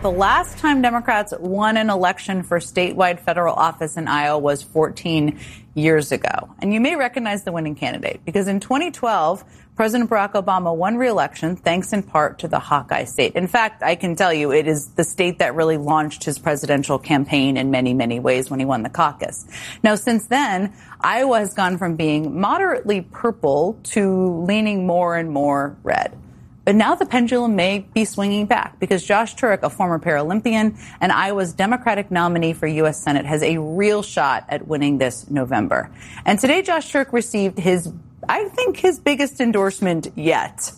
The last time Democrats won an election for statewide federal office in Iowa was 14 years ago. And you may recognize the winning candidate because in 2012, President Barack Obama won re-election thanks in part to the Hawkeye state. In fact, I can tell you it is the state that really launched his presidential campaign in many, many ways when he won the caucus. Now, since then, Iowa has gone from being moderately purple to leaning more and more red. But now the pendulum may be swinging back because Josh Turek, a former Paralympian and Iowa's Democratic nominee for U.S. Senate, has a real shot at winning this November. And today, Josh Turek received his biggest endorsement yet.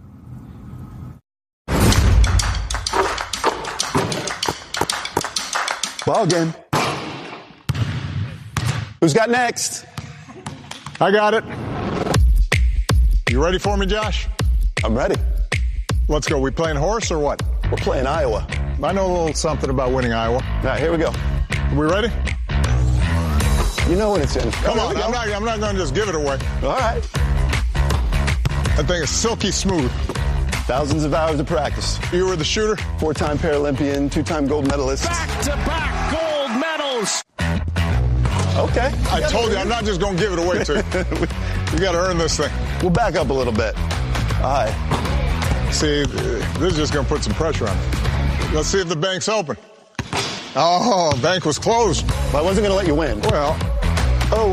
Ball game. Who's got next? I got it. You ready for me, Josh? I'm ready. Let's go. We playing horse or what? We're playing Iowa. I know a little something about winning Iowa. All right, here we go. We ready? You know when it's in. Come on, I'm not going to just give it away. All right. That thing is silky smooth. Thousands of hours of practice. You were the shooter? 4-time Paralympian, 2-time gold medalist. Back-to-back gold medals. Okay. I told you, I'm not just going to give it away to you. You got to earn this thing. We'll back up a little bit. All right. See, this is just going to put some pressure on me. Let's see if the bank's open. Oh, the bank was closed. Well, I wasn't going to let you win. Well. Oh.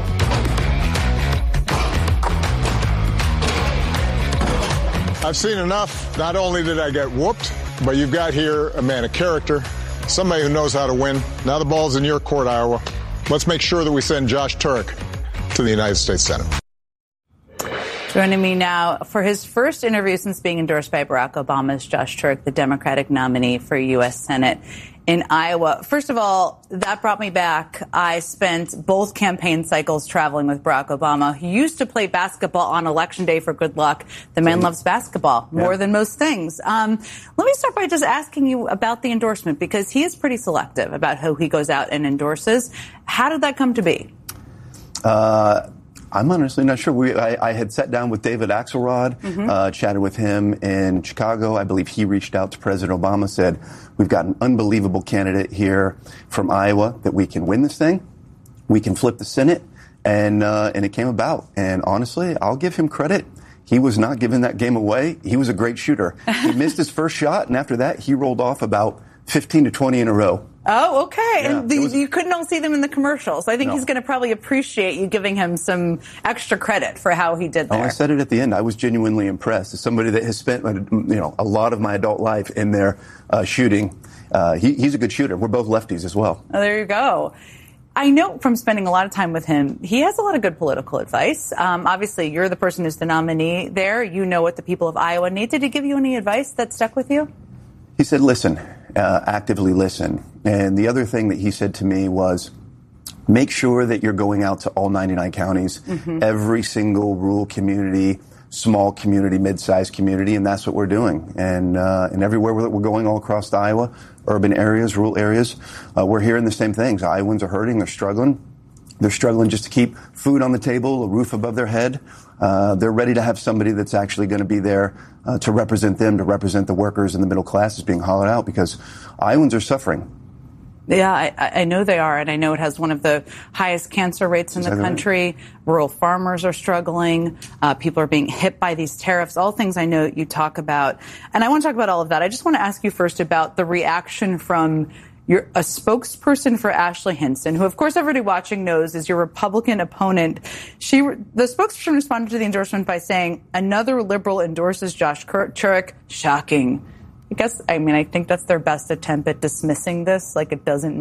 I've seen enough. Not only did I get whooped, but you've got here a man of character, somebody who knows how to win. Now the ball's in your court, Iowa. Let's make sure that we send Josh Turek to the United States Senate. Joining me now for his first interview since being endorsed by Barack Obama is Josh Turek, the Democratic nominee for U.S. Senate in Iowa. First of all, that brought me back. I spent both campaign cycles traveling with Barack Obama. He used to play basketball on Election Day for good luck. The man loves basketball more than most things. Let me start by just asking you about the endorsement because he is pretty selective about who he goes out and endorses. How did that come to be? I'm honestly not sure. I had sat down with David Axelrod, chatted with him in Chicago. I believe he reached out to President Obama, said, we've got an unbelievable candidate here from Iowa that we can win this thing. We can flip the Senate. And it came about. And honestly, I'll give him credit. He was not giving that game away. He was a great shooter. He missed his first shot, and after that, he rolled off about 15 to 20 in a row. Oh, okay. Yeah, and you couldn't all see them in the commercials. I think he's going to probably appreciate you giving him some extra credit for how he did there. Oh, I said it at the end. I was genuinely impressed. As somebody that has spent a lot of my adult life in there shooting, he's a good shooter. We're both lefties as well. Oh, there you go. I know from spending a lot of time with him, he has a lot of good political advice. Obviously, you're the person who's the nominee there. You know what the people of Iowa need. Did he give you any advice that stuck with you? He said, listen, actively listen. And the other thing that he said to me was, make sure that you're going out to all 99 counties, every single rural community, small community, mid-sized community, and that's what we're doing. And everywhere we're going all across Iowa, urban areas, rural areas, we're hearing the same things. Iowans are hurting, they're struggling. They're struggling just to keep food on the table, a roof above their head. They're ready to have somebody that's actually going to be there to represent them, to represent the workers and the middle classes being hollowed out because Iowans are suffering. Yeah, I know they are, and I know it has one of the highest cancer rates in the country. Right. Rural farmers are struggling. People are being hit by these tariffs, all things I know you talk about. And I want to talk about all of that. I just want to ask you first about the reaction from a spokesperson for Ashley Hinson, who, of course, everybody watching knows is your Republican opponent. The spokesperson responded to the endorsement by saying, another liberal endorses Josh Turek. Shocking. I think that's their best attempt at dismissing this, like it doesn't